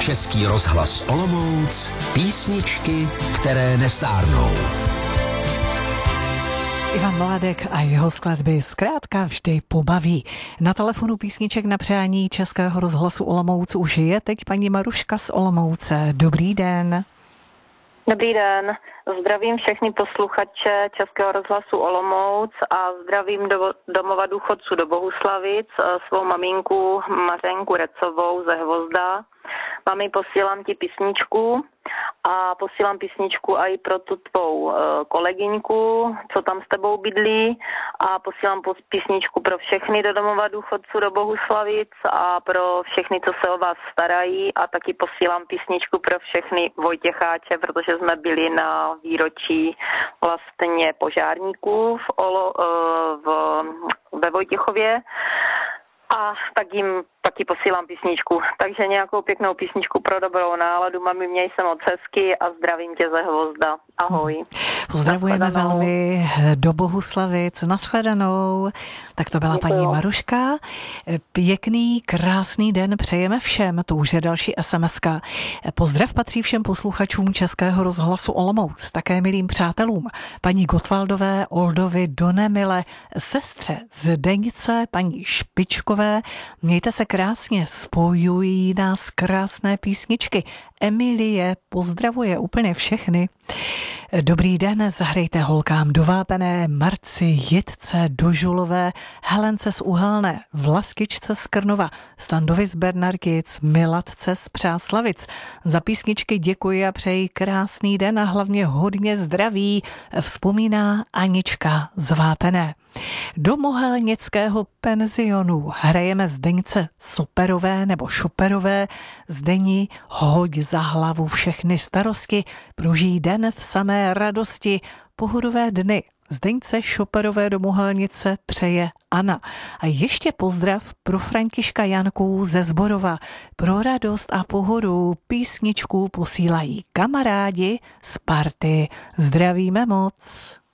Český rozhlas Olomouc, písničky, které nestárnou. Ivan Mládek a jeho skladby zkrátka vždy pobaví. Na telefonu písniček na přání Českého rozhlasu Olomouc už je teď paní Maruška z Olomouce. Dobrý den. Dobrý den. Zdravím všechny posluchače Českého rozhlasu Olomouc a zdravím domova důchodců do Bohuslavic, svou maminku Mařenku Recovou ze Hvozda. Mami, posílám ti písničku a posílám písničku i pro tu tvou kolegyňku, co tam s tebou bydlí, a posílám písničku pro všechny do domova důchodců do Bohuslavic a pro všechny, co se o vás starají, a taky posílám písničku pro všechny Vojtěcháče, protože jsme byli na výročí vlastně požárníků ve Vojtěchově. A tak jim taky posílám písničku. Takže nějakou pěknou písničku pro dobrou náladu. Mami, měj se moc hezky a zdravím tě ze Hvozda. Ahoj. Pozdravujeme velmi do Bohuslavic. Nashledanou. Tak to byla Děkuju. Paní Maruška. Pěkný, krásný den přejeme všem. To už je další SMS-ka. Pozdrav patří všem posluchačům Českého rozhlasu Olomouc. Také milým přátelům. Paní Gotwaldové, Oldovi, Donemile, sestře Zdeňce, paní Špičkové. Mějte se krásně, spojují nás krásné písničky. Emilie pozdravuje úplně všechny. Dobrý den, zahrajte holkám do Vápené, Marci, Jitce, do Žulové, Helence z Uhelné, Vlaskičce z Krnova, Standovi z Bernarkic, Milatce z Přáslavic. Za písničky děkuji a přeji krásný den a hlavně hodně zdraví, vzpomíná Anička z Vápené. Do Mohelnického penzionu hrajeme Zdeňce Soperové nebo Šuperové. Zdeni, hoď za hlavu všechny starosti, pruží den v samé radosti, pohodové dny. Zdeňce Šoperové do Mohelnice přeje Anna. A ještě pozdrav pro Františka Janku ze Zborova. Pro radost a pohodu písničku posílají kamarádi z party. Zdravíme moc.